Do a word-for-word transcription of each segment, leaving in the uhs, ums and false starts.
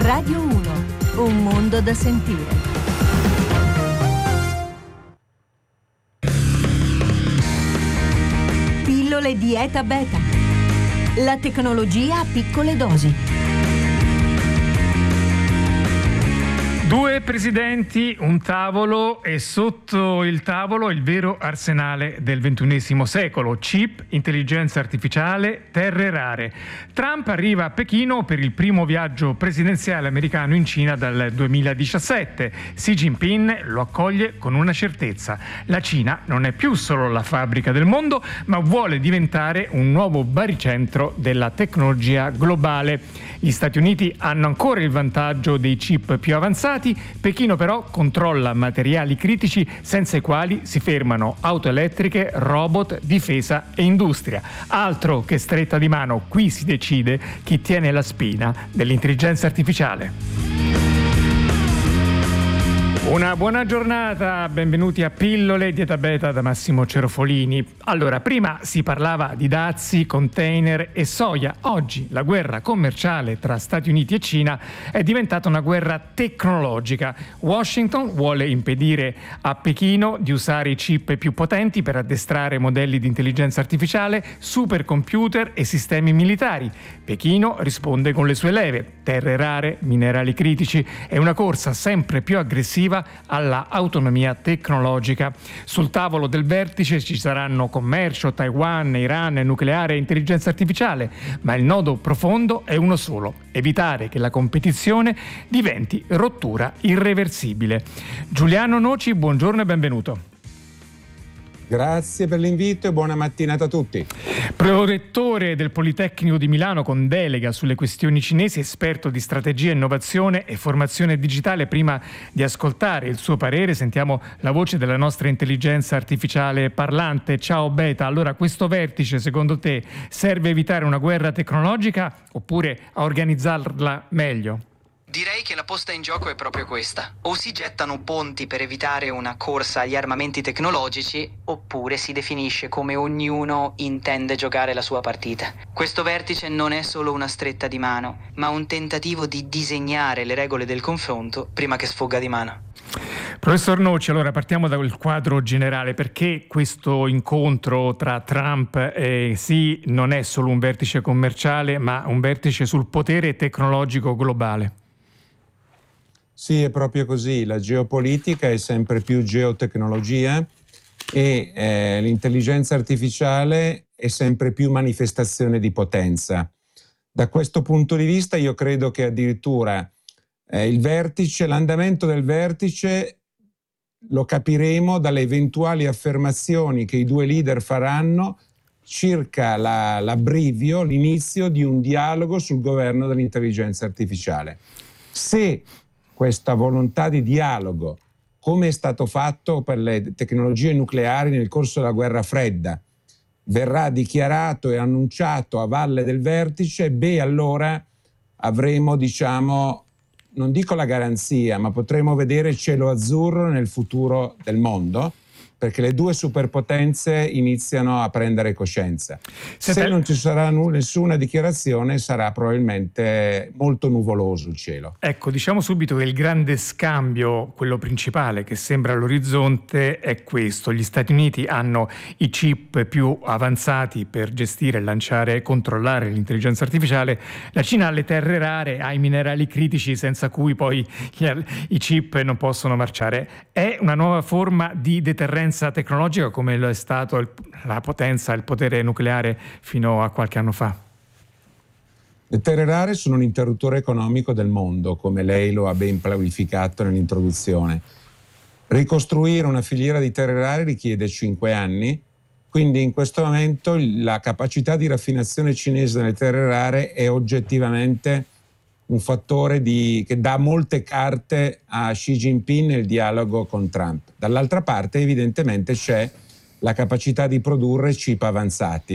Radio uno, un mondo da sentire. Pillole Dieta Beta. La tecnologia a piccole dosi. Due presidenti, un tavolo e sotto il tavolo il vero arsenale del ventunesimo secolo: chip, intelligenza artificiale, terre rare. Trump arriva a Pechino per il primo viaggio presidenziale americano in Cina dal duemiladiciassette. Xi Jinping lo accoglie con una certezza: la Cina non è più solo la fabbrica del mondo, ma vuole diventare un nuovo baricentro della tecnologia globale. Gli Stati Uniti hanno ancora il vantaggio dei chip più avanzati. Pechino però controlla materiali critici senza i quali si fermano auto elettriche, robot, difesa e industria. Altro che stretta di mano, qui si decide chi tiene la spina dell'intelligenza artificiale. Una buona giornata, benvenuti a Pillole Dieta Beta da Massimo Cerofolini. Allora, prima si parlava di dazi, container e soia. Oggi la guerra commerciale tra Stati Uniti e Cina è diventata una guerra tecnologica. Washington vuole impedire a Pechino di usare i chip più potenti per addestrare modelli di intelligenza artificiale, supercomputer e sistemi militari. Pechino risponde con le sue leve: terre rare, minerali critici e una corsa sempre più aggressiva alla autonomia tecnologica. Sul tavolo del vertice ci saranno commercio, Taiwan, Iran, nucleare e intelligenza artificiale, ma il nodo profondo è uno solo: evitare che la competizione diventi rottura irreversibile. Giuliano Noci, buongiorno e benvenuto. Grazie per l'invito e buona mattinata a tutti. Prorettore del Politecnico di Milano con delega sulle questioni cinesi, esperto di strategia, innovazione e formazione digitale. Prima di ascoltare il suo parere sentiamo la voce della nostra intelligenza artificiale parlante. Ciao Beta, allora questo vertice secondo te serve a evitare una guerra tecnologica oppure a organizzarla meglio? Direi che la posta in gioco è proprio questa. O si gettano ponti per evitare una corsa agli armamenti tecnologici, oppure si definisce come ognuno intende giocare la sua partita. Questo vertice non è solo una stretta di mano, ma un tentativo di disegnare le regole del confronto prima che sfugga di mano. Professor Noci, allora partiamo dal quadro generale. Perché questo incontro tra Trump e Xi non è solo un vertice commerciale, ma un vertice sul potere tecnologico globale? Sì, è proprio così. La geopolitica è sempre più geotecnologia e eh, l'intelligenza artificiale è sempre più manifestazione di potenza. Da questo punto di vista io credo che addirittura eh, il vertice, l'andamento del vertice lo capiremo dalle eventuali affermazioni che i due leader faranno circa la, l'abbrivio, l'inizio di un dialogo sul governo dell'intelligenza artificiale. Se questa volontà di dialogo, come è stato fatto per le tecnologie nucleari nel corso della guerra fredda, verrà dichiarato e annunciato a valle del vertice, beh, allora avremo, diciamo, non dico la garanzia, ma potremo vedere cielo azzurro nel futuro del mondo, perché le due superpotenze iniziano a prendere coscienza. Se, Se non ci sarà n- nessuna dichiarazione, sarà probabilmente molto nuvoloso il cielo. Ecco, diciamo subito che il grande scambio, quello principale che sembra all'orizzonte, è questo. Gli Stati Uniti hanno i chip più avanzati per gestire, lanciare e controllare l'intelligenza artificiale. La Cina ha le terre rare, ha i minerali critici senza cui poi i chip non possono marciare. È una nuova forma di deterrenza tecnologica come lo è stato il, la potenza, il potere nucleare fino a qualche anno fa. Le terre rare sono un interruttore economico del mondo, come lei lo ha ben qualificato nell'introduzione. Ricostruire una filiera di terre rare richiede cinque anni, quindi in questo momento la capacità di raffinazione cinese delle terre rare è oggettivamente un fattore di, che dà molte carte a Xi Jinping nel dialogo con Trump. Dall'altra parte evidentemente c'è la capacità di produrre chip avanzati.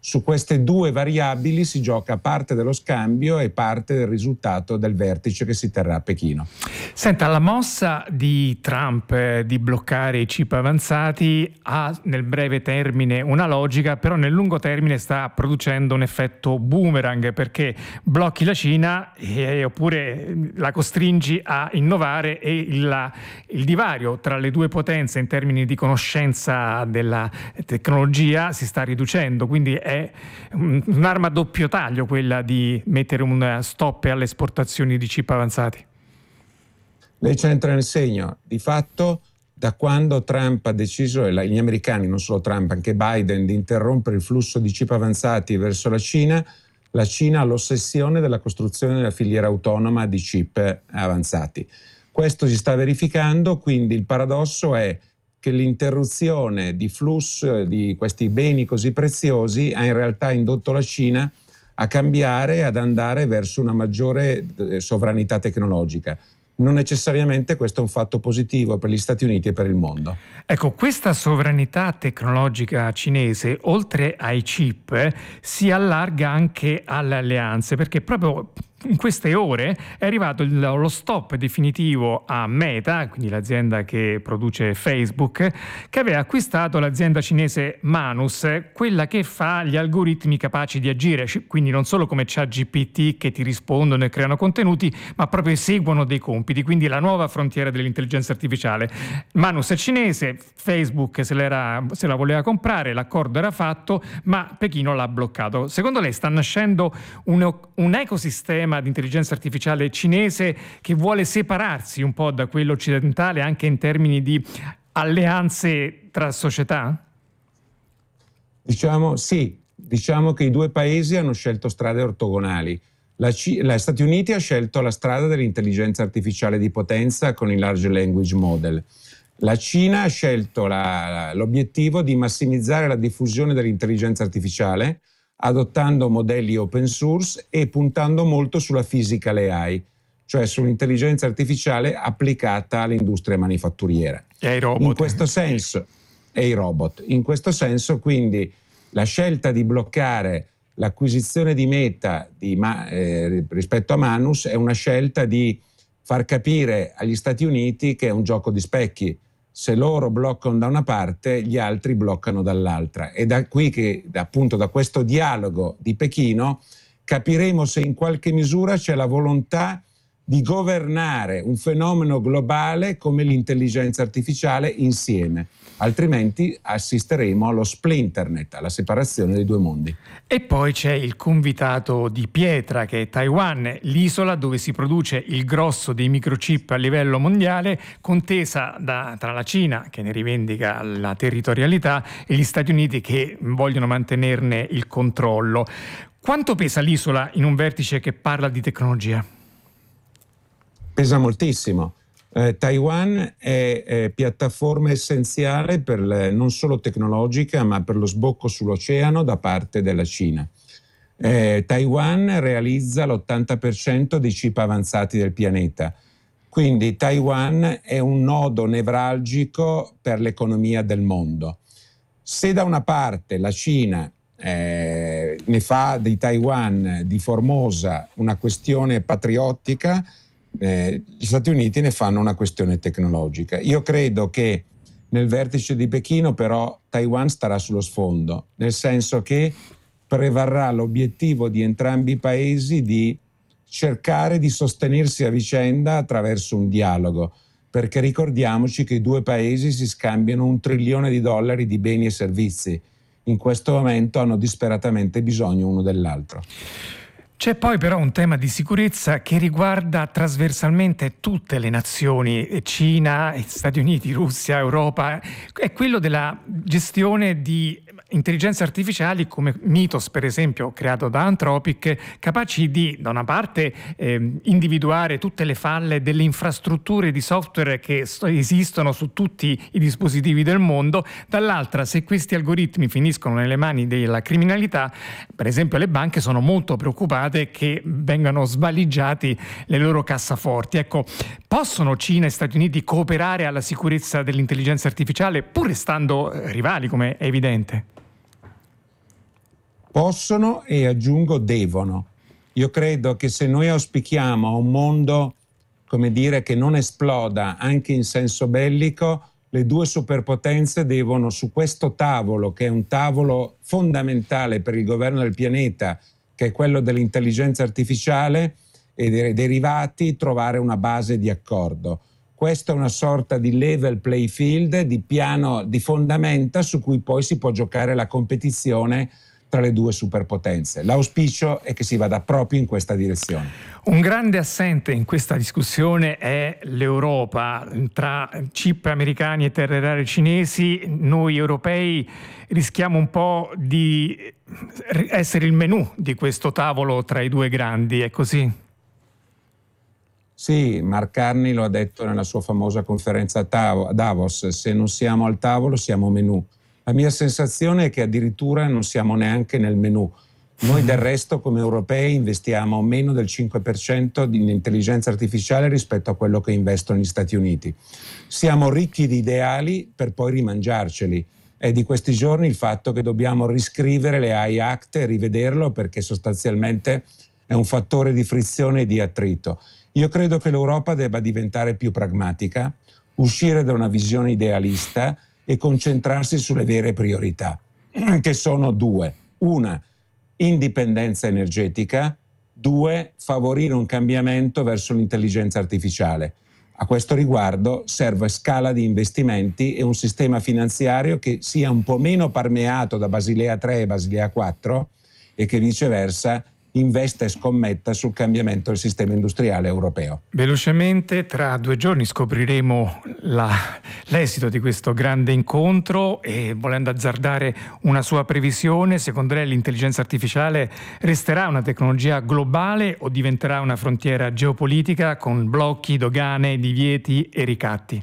Su queste due variabili si gioca parte dello scambio e parte del risultato del vertice che si terrà a Pechino. Senta, la mossa di Trump eh, di bloccare i chip avanzati ha nel breve termine una logica, però nel lungo termine sta producendo un effetto boomerang, perché blocchi la Cina e, oppure la costringi a innovare e il, il divario tra le due potenze in termini di conoscenza della tecnologia si sta riducendo, quindi è È un'arma a doppio taglio quella di mettere un stop alle esportazioni di chip avanzati. Lei c'entra nel segno. Di fatto, da quando Trump ha deciso, e gli americani, non solo Trump, anche Biden, di interrompere il flusso di chip avanzati verso la Cina, la Cina ha l'ossessione della costruzione della filiera autonoma di chip avanzati. Questo si sta verificando, quindi il paradosso è che l'interruzione di flusso di questi beni così preziosi ha in realtà indotto la Cina a cambiare, ad andare verso una maggiore sovranità tecnologica. Non necessariamente questo è un fatto positivo per gli Stati Uniti e per il mondo. Ecco, questa sovranità tecnologica cinese, oltre ai chip, si allarga anche alle alleanze, perché proprio in queste ore è arrivato il, lo stop definitivo a Meta, quindi l'azienda che produce Facebook, che aveva acquistato l'azienda cinese Manus, quella che fa gli algoritmi capaci di agire, quindi non solo come ChatGPT che ti rispondono e creano contenuti, ma proprio eseguono dei compiti, quindi la nuova frontiera dell'intelligenza artificiale. Manus è cinese, Facebook se, l'era, se la voleva comprare, l'accordo era fatto, ma Pechino l'ha bloccato. Secondo lei sta nascendo un, un ecosistema di intelligenza artificiale cinese che vuole separarsi un po' da quello occidentale anche in termini di alleanze tra società? Diciamo sì, diciamo che i due paesi hanno scelto strade ortogonali. La C- gli Stati Uniti ha scelto la strada dell'intelligenza artificiale di potenza con i large language model. La Cina ha scelto la, l'obiettivo di massimizzare la diffusione dell'intelligenza artificiale adottando modelli open source e puntando molto sulla physical A I, cioè sull'intelligenza artificiale applicata all'industria manifatturiera. E ai robot. In questo senso, e i robot. In questo senso, quindi, la scelta di bloccare l'acquisizione di Meta di, eh, rispetto a Manus è una scelta di far capire agli Stati Uniti che è un gioco di specchi. Se loro bloccano da una parte, gli altri bloccano dall'altra. E da qui che, appunto, da questo dialogo di Pechino, capiremo se in qualche misura c'è la volontà di governare un fenomeno globale come l'intelligenza artificiale insieme. Altrimenti assisteremo allo splinternet, alla separazione dei due mondi. E poi c'è il convitato di pietra, che è Taiwan, l'isola dove si produce il grosso dei microchip a livello mondiale, contesa da, tra la Cina, che ne rivendica la territorialità, e gli Stati Uniti, che vogliono mantenerne il controllo. Quanto pesa l'isola in un vertice che parla di tecnologia? Pesa moltissimo. Eh, Taiwan è, è piattaforma essenziale per le, non solo tecnologica, ma per lo sbocco sull'oceano da parte della Cina. Eh, Taiwan realizza l'ottanta per cento dei chip avanzati del pianeta, quindi Taiwan è un nodo nevralgico per l'economia del mondo. Se da una parte la Cina eh, ne fa di Taiwan, di Formosa, una questione patriottica, Eh, gli Stati Uniti ne fanno una questione tecnologica. Io credo che nel vertice di Pechino però Taiwan starà sullo sfondo, nel senso che prevarrà l'obiettivo di entrambi i paesi di cercare di sostenersi a vicenda attraverso un dialogo, perché ricordiamoci che i due paesi si scambiano un trilione di dollari di beni e servizi. In questo momento hanno disperatamente bisogno uno dell'altro. C'è poi però un tema di sicurezza che riguarda trasversalmente tutte le nazioni, Cina, Stati Uniti, Russia, Europa, è quello della gestione di intelligenze artificiali come Mythos, per esempio, creato da Anthropic, capaci di, da una parte, eh, individuare tutte le falle delle infrastrutture di software che esistono su tutti i dispositivi del mondo, dall'altra, se questi algoritmi finiscono nelle mani della criminalità, per esempio le banche sono molto preoccupate che vengano svaligiati le loro cassaforti. Ecco, possono Cina e Stati Uniti cooperare alla sicurezza dell'intelligenza artificiale pur restando rivali, come è evidente? Possono e aggiungo devono. Io credo che se noi auspichiamo un mondo, come dire, che non esploda anche in senso bellico, le due superpotenze devono su questo tavolo, che è un tavolo fondamentale per il governo del pianeta, che è quello dell'intelligenza artificiale e dei derivati, trovare una base di accordo. Questa è una sorta di level play field, di piano di fondamenta su cui poi si può giocare la competizione tra le due superpotenze. L'auspicio è che si vada proprio in questa direzione. Un grande assente in questa discussione è l'Europa. Tra chip americani e terre rare cinesi, noi europei rischiamo un po' di essere il menù di questo tavolo tra i due grandi, è così? Sì, Mark Carney lo ha detto nella sua famosa conferenza a Davos: se non siamo al tavolo siamo menù. La mia sensazione è che addirittura non siamo neanche nel menù. Noi del resto come europei investiamo meno del cinque per cento in intelligenza artificiale rispetto a quello che investono gli Stati Uniti. Siamo ricchi di ideali per poi rimangiarceli. È di questi giorni il fatto che dobbiamo riscrivere le A I Act e rivederlo, perché sostanzialmente è un fattore di frizione e di attrito. Io credo che l'Europa debba diventare più pragmatica, uscire da una visione idealista e concentrarsi sulle vere priorità, che sono due. Una, indipendenza energetica. Due, favorire un cambiamento verso l'intelligenza artificiale. A questo riguardo serve scala di investimenti e un sistema finanziario che sia un po' meno permeato da Basilea tre e Basilea quattro e che viceversa investa e scommetta sul cambiamento del sistema industriale europeo. Velocemente, tra due giorni scopriremo la, l'esito di questo grande incontro e, volendo azzardare una sua previsione, secondo lei l'intelligenza artificiale resterà una tecnologia globale o diventerà una frontiera geopolitica con blocchi, dogane, divieti e ricatti?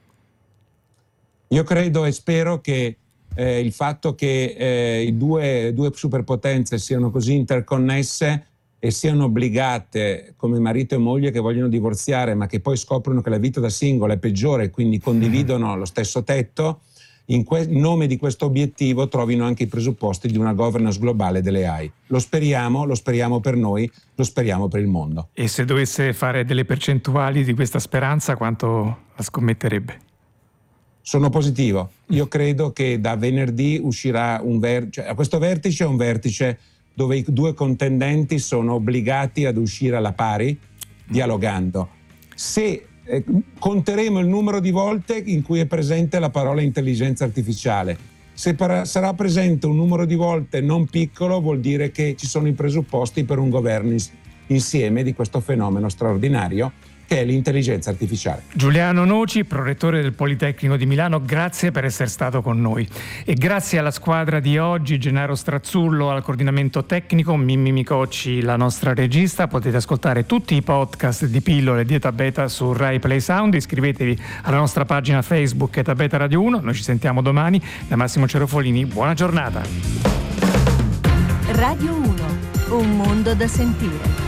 Io credo e spero che Eh, il fatto che eh, i due, due superpotenze siano così interconnesse e siano obbligate come marito e moglie che vogliono divorziare ma che poi scoprono che la vita da singola è peggiore e quindi condividono lo stesso tetto, in, que- in nome di questo obiettivo trovino anche i presupposti di una governance globale delle A I. Lo speriamo, lo speriamo per noi, lo speriamo per il mondo. E se dovesse fare delle percentuali di questa speranza, quanto la scommetterebbe? Sono positivo. Io credo che da venerdì uscirà un vertice. A questo vertice è un vertice dove i due contendenti sono obbligati ad uscire alla pari, dialogando. Se eh, conteremo il numero di volte in cui è presente la parola intelligenza artificiale, se para- sarà presente un numero di volte non piccolo, vuol dire che ci sono i presupposti per un governo ins- insieme di questo fenomeno straordinario che è l'intelligenza artificiale. Giuliano Noci, prorettore del Politecnico di Milano, grazie per essere stato con noi. E grazie alla squadra di oggi, Gennaro Strazzullo al coordinamento tecnico, Mimmi Micocci la nostra regista. Potete ascoltare tutti i podcast di Pillole di Eta Beta su Rai Play Sound. Iscrivetevi alla nostra pagina Facebook Eta Beta Radio uno. Noi ci sentiamo domani. Da Massimo Cerofolini, buona giornata. Radio uno, un mondo da sentire.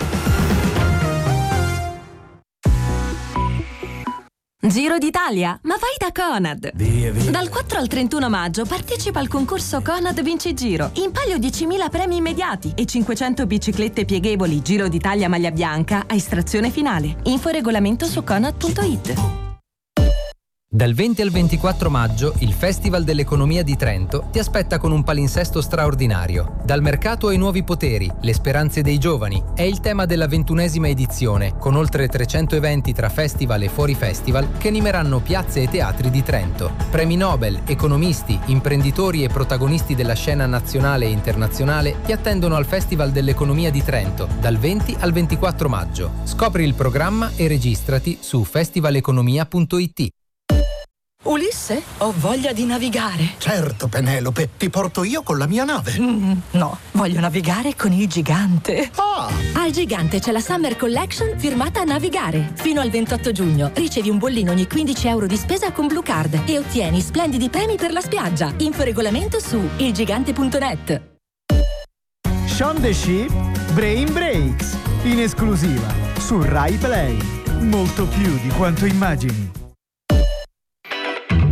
Giro d'Italia? Ma vai da Conad! Via, via. Dal quattro al trentuno maggio partecipa al concorso Conad Vinci Giro. In palio diecimila premi immediati e cinquecento biciclette pieghevoli Giro d'Italia maglia bianca a estrazione finale. Info e regolamento su conad punto it. Dal venti al ventiquattro maggio il Festival dell'Economia di Trento ti aspetta con un palinsesto straordinario. Dal mercato ai nuovi poteri, le speranze dei giovani è il tema della ventunesima edizione, con oltre trecento eventi tra festival e fuori festival che animeranno piazze e teatri di Trento. Premi Nobel, economisti, imprenditori e protagonisti della scena nazionale e internazionale ti attendono al Festival dell'Economia di Trento dal venti al ventiquattro maggio. Scopri il programma e registrati su festival economia punto it. Ulisse, ho voglia di navigare. Certo, Penelope, ti porto io con la mia nave. Mm, no, voglio navigare con il Gigante. Ah! Al Gigante c'è la Summer Collection firmata a Navigare. Fino al ventotto giugno ricevi un bollino ogni quindici euro di spesa con Blue Card e ottieni splendidi premi per la spiaggia. Info e regolamento su il gigante punto net. Shaun the Sheep, Brain Breaks, in esclusiva su Rai Play. Molto più di quanto immagini.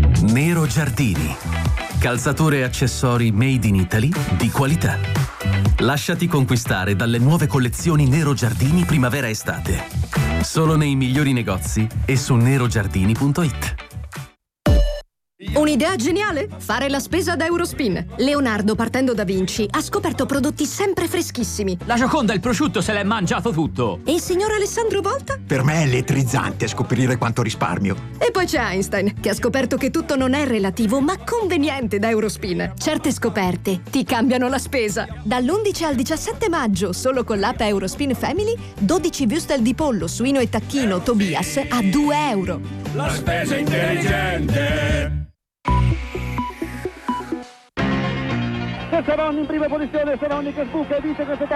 Nero Giardini, calzature e accessori made in Italy di qualità. Lasciati conquistare dalle nuove collezioni Nero Giardini primavera-estate. Solo nei migliori negozi e su nerogiardini punto it. Un'idea geniale? Fare la spesa da Eurospin. Leonardo, partendo da Vinci, ha scoperto prodotti sempre freschissimi. La Gioconda, il prosciutto, se l'è mangiato tutto. E il signor Alessandro Volta? Per me è elettrizzante scoprire quanto risparmio. E poi c'è Einstein, che ha scoperto che tutto non è relativo, ma conveniente da Eurospin. Certe scoperte ti cambiano la spesa. Dall'undici al diciassette maggio, solo con l'app Eurospin Family, dodici würstel di pollo, suino e tacchino Tobias a due euro. La spesa intelligente! Seroni in prima posizione, Seroni che sbuca e vince questo